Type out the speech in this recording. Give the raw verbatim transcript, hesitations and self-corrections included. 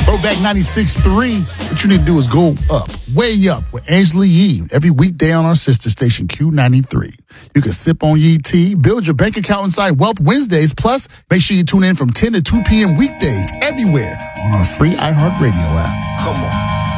Throwback ninety-six point three. What you need to do is go up, way up with Angela Yee every weekday on our sister station Q ninety-three. You can sip on Yee tea, build your bank account inside Wealth Wednesdays. Plus, make sure you tune in from ten to two p.m. weekdays everywhere on our free iHeartRadio app. Come on.